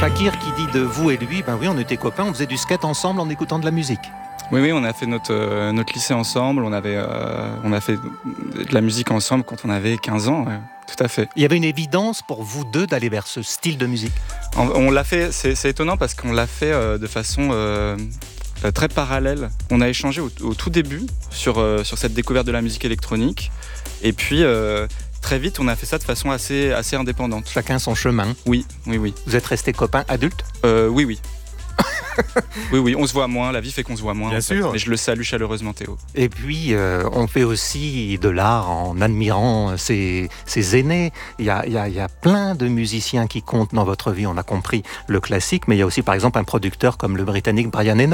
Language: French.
Fakir qui dit de vous et lui, ben oui, on était copains, on faisait du skate ensemble en écoutant de la musique. Oui, on a fait notre lycée ensemble, on a fait de la musique ensemble quand on avait 15 ans, ouais, tout à fait. Il y avait une évidence pour vous deux d'aller vers ce style de musique. On l'a fait, c'est étonnant parce qu'on l'a fait de façon très parallèle. On a échangé au tout début sur cette découverte de la musique électronique et puis très vite on a fait ça de façon assez indépendante. Chacun son chemin. Oui. Vous êtes restés copains adultes ? Oui. Oui, on se voit moins, la vie fait qu'on se voit moins. Bien sûr. Mais je le salue chaleureusement, Théo. Et puis, on fait aussi de l'art en admirant ses aînés. Il y a plein de musiciens qui comptent dans votre vie. On a compris le classique, mais il y a aussi, par exemple, un producteur comme le Britannique Brian Eno.